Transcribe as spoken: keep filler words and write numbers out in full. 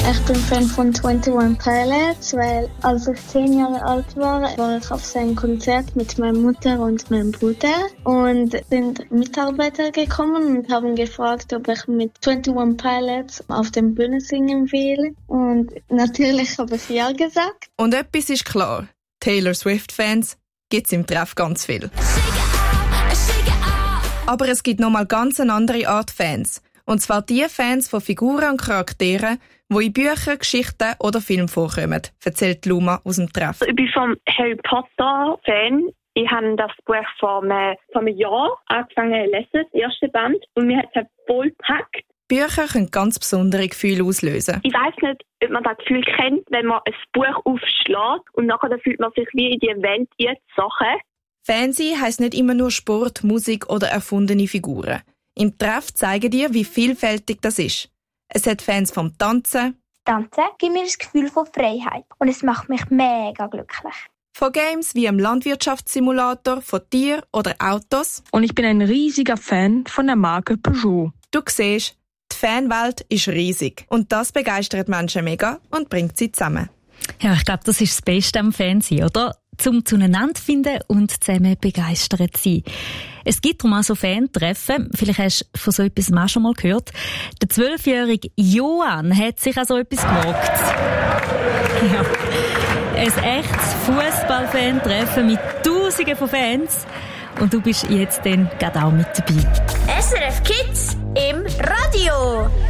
Ich bin Fan von einundzwanzig Pilots, weil als ich zehn Jahre alt war, war ich auf sein Konzert mit meiner Mutter und meinem Bruder. Und sind Mitarbeiter gekommen und haben gefragt, ob ich mit einundzwanzig Pilots auf der Bühne singen will. Und natürlich habe ich ja gesagt. Und etwas ist klar, Taylor Swift-Fans gibt es im Treff ganz viel. Aber es gibt noch mal ganz eine andere Art Fans. Und zwar die Fans von Figuren und Charakteren, die in Büchern, Geschichten oder Filmen vorkommen, erzählt Luma aus dem Treff. Ich bin vom Harry Potter-Fan. Ich habe das Buch vor einem, vor einem Jahr angefangen zu lesen, das erste Band. Und mir hat es voll gepackt. Bücher können ganz besondere Gefühle auslösen. Ich weiss nicht, ob man das Gefühl kennt, wenn man ein Buch aufschlägt und nachher fühlt man sich wie in die Welt Sachen. Fansein heisst nicht immer nur Sport, Musik oder erfundene Figuren. Im Treff zeigen dir, wie vielfältig das ist. Es hat Fans vom Tanzen. Tanzen gibt mir das Gefühl von Freiheit und es macht mich mega glücklich. Von Games wie im Landwirtschaftssimulator, von Tieren oder Autos. Und ich bin ein riesiger Fan von der Marke Peugeot. Du siehst, die Fanwelt ist riesig. Und das begeistert Menschen mega und bringt sie zusammen. Ja, ich glaube, das ist das Beste am Fernsehen, oder? Zum zueinander finden und zusammen begeistert sein. Es gibt darum auch so Fan-Treffen. Vielleicht hast du von so etwas auch schon mal gehört. Der zwölfjährige Johann hat sich an so etwas gewagt. Ja. Ein echtes Fußball-Fan-Treffen mit Tausenden von Fans. Und du bist jetzt dann gerade auch mit dabei. S R F Kids im Radio.